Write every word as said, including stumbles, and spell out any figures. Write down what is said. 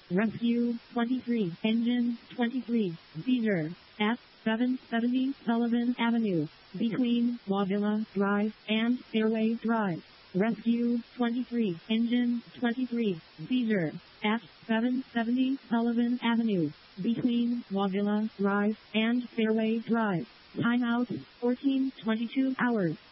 Rescue twenty-three, Engine twenty-three, Seizure, at seven seventy Sullivan Avenue, between Wavilla Drive and Fairway Drive. Rescue twenty-three, Engine twenty-three, Seizure, at seven seventy Sullivan Avenue, between Wavilla Drive and Fairway Drive. Timeout, fourteen twenty-two hours.